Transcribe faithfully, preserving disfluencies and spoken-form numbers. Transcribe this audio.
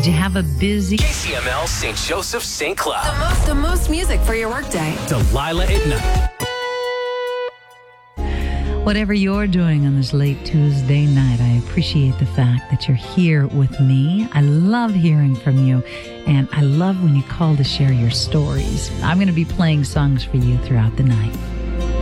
Did you have a busy... K C M L Saint Joseph, Saint Cloud. The most, the most music for your workday. Delilah at night. Whatever you're doing on this late Tuesday night, I appreciate the fact that you're here with me. I love hearing from you, and I love when you call to share your stories. I'm going to be playing songs for you throughout the night.